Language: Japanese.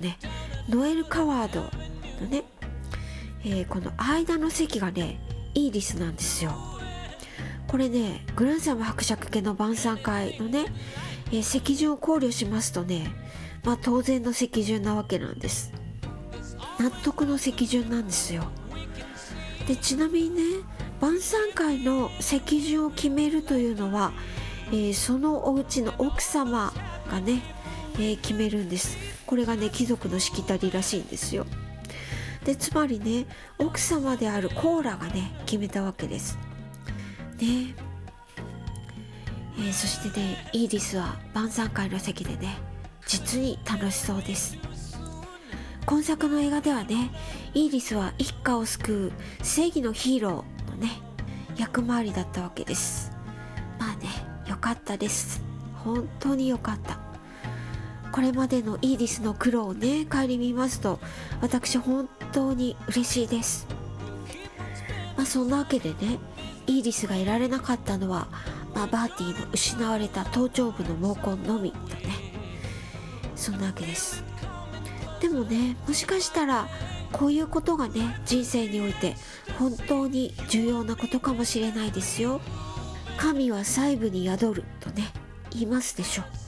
ね、ノエル・カワードのね、この間の席がねイーリスなんですよ。これねグランサム伯爵家の晩餐会のね、席順を考慮しますとね、当然の席順なわけなんです。納得の席順なんですよ。でちなみにね、晩餐会の席順を決めるというのは、そのお家の奥様がね、決めるんです。これがね貴族のしきたりらしいんですよ。でつまりね奥様であるコーラがね決めたわけですね。そしてねイーリスは晩餐会の席でね実に楽しそうです。今作の映画ではねイーリスは一家を救う正義のヒーローのね役回りだったわけです。よかったです。本当によかった。これまでのイーリスの苦労をね顧みますと私本当に嬉しいです。そんなわけでねイーリスがいられなかったのは、バーティの失われた頭頂部の毛根のみとね、そんなわけです。でもねもしかしたらこういうことがね人生において本当に重要なことかもしれないですよ。神は細部に宿るとね言いますでしょ。